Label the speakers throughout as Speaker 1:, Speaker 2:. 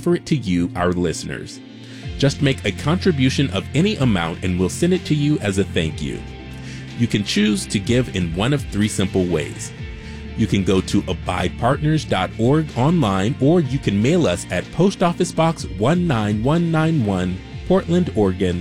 Speaker 1: offer it to you, our listeners. Just make a contribution of any amount and we'll send it to you as a thank you. You can choose to give in one of three simple ways. You can go to abidepartners.org online, or you can mail us at Post Office Box 19191, Portland, Oregon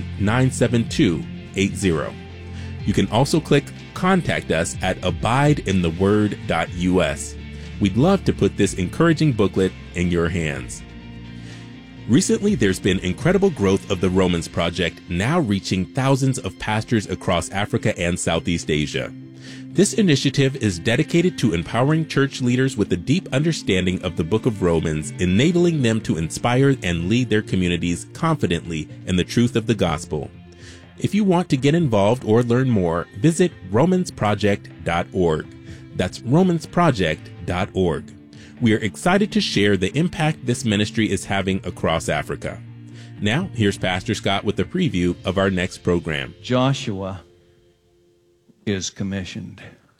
Speaker 1: 97280. You can also click Contact Us at abideintheword.us. We'd love to put this encouraging booklet in your hands. Recently, there's been incredible growth of the Romans Project, now reaching thousands of pastors across Africa and Southeast Asia. This initiative is dedicated to empowering church leaders with a deep understanding of the book of Romans, enabling them to inspire and lead their communities confidently in the truth of the gospel. If you want to get involved or learn more, visit romansproject.org. That's romansproject.org. We are excited to share the impact this ministry is having across Africa. Now, here's Pastor Scott with a preview of our next program.
Speaker 2: Joshua is commissioned.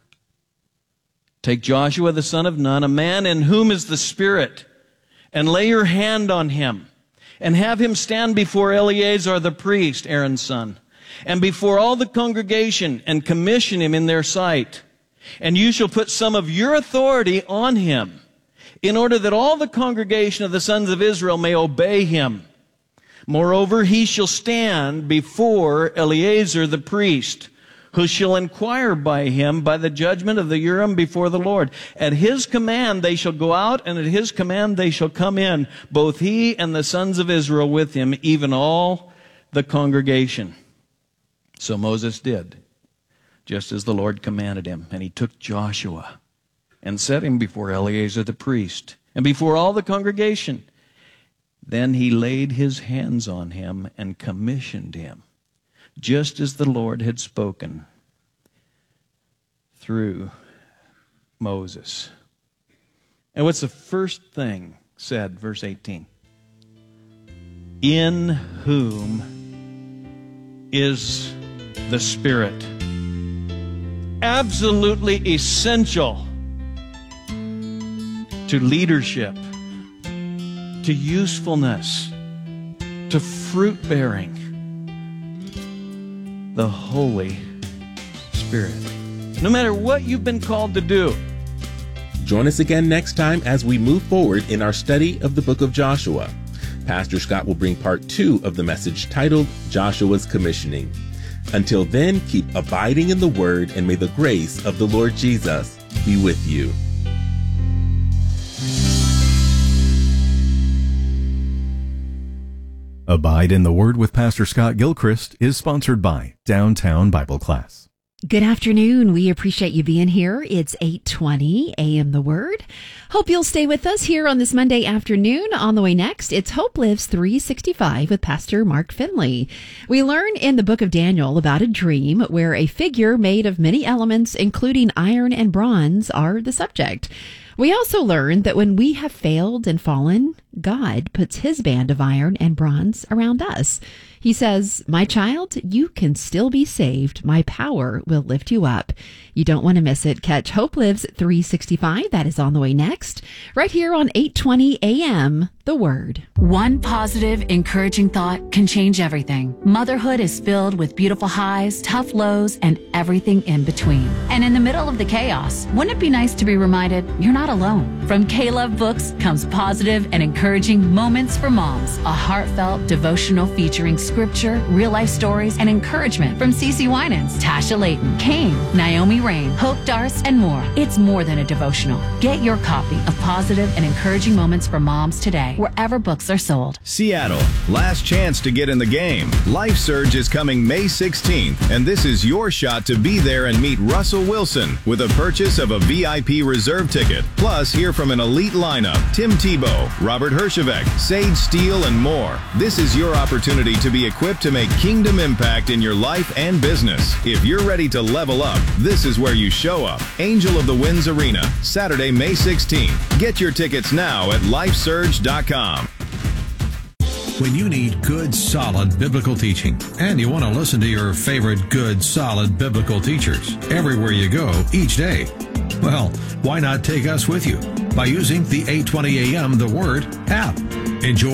Speaker 2: Take Joshua the son of Nun, a man in whom is the Spirit, and lay your hand on him, and have him stand before Eleazar the priest, Aaron's son, and before all the congregation, and commission him in their sight. And you shall put some of your authority on him, in order that all the congregation of the sons of Israel may obey him. Moreover, he shall stand before Eleazar the priest, who shall inquire by him by the judgment of the Urim before the Lord. At his command they shall go out, and at his command they shall come in, both he and the sons of Israel with him, even all the congregation. So Moses did, just as the Lord commanded him. And he took Joshua and set him before Eleazar the priest, and before all the congregation. Then he laid his hands on him and commissioned him, just as the Lord had spoken through Moses. And what's the first thing said? Verse 18. In whom is the Spirit. Absolutely essential to leadership, to usefulness, to fruit bearing. The Holy Spirit. No matter what you've been called to do.
Speaker 1: Join us again next time as we move forward in our study of the book of Joshua. Pastor Scott will bring part 2 of the message titled Joshua's Commissioning. Until then, keep abiding in the Word, and may the grace of the Lord Jesus be with you.
Speaker 3: Abide in the Word with Pastor Scott Gilchrist is sponsored by Downtown Bible Class.
Speaker 4: Good afternoon. We appreciate you being here. It's 8:20 a.m. The Word. Hope you'll stay with us here on this Monday afternoon. On the way next, it's Hope Lives 365 with Pastor Mark Finley. We learn in the book of Daniel about a dream where a figure made of many elements, including iron and bronze, are the subject. We also learn that when we have failed and fallen, God puts his band of iron and bronze around us. He says, "My child, you can still be saved. My power will lift you up." You don't want to miss it. Catch Hope Lives 365. That is on the way next, right here on 8:20 a.m. The Word.
Speaker 5: One positive, encouraging thought can change everything. Motherhood is filled with beautiful highs, tough lows, and everything in between. And in the middle of the chaos, wouldn't it be nice to be reminded you're not alone? From K-Love Books comes positive and encouraging Moments for Moms, a heartfelt devotional featuring scripture, real-life stories, and encouragement from CeCe Winans, Tasha Layton, Kane, Naomi Rain, Hope Darst, and more. It's more than a devotional. Get your copy of Positive and Encouraging Moments for Moms today, wherever books are sold.
Speaker 6: Seattle, last chance to get in the game. Life Surge is coming May 16th, and this is your shot to be there and meet Russell Wilson with a purchase of a VIP reserve ticket. Plus, hear from an elite lineup: Tim Tebow, Robert Herjavec, Sage Steele, and more. This is your opportunity to be equipped to make kingdom impact in your life and business. If you're ready to level up, this is where you show up. Angel of the Winds Arena, Saturday, May 16th. Get your tickets now at lifesurge.com.
Speaker 7: When you need good, solid biblical teaching, and you want to listen to your favorite good, solid biblical teachers everywhere you go each day, well, why not take us with you by using the 820 AM The Word app? Enjoy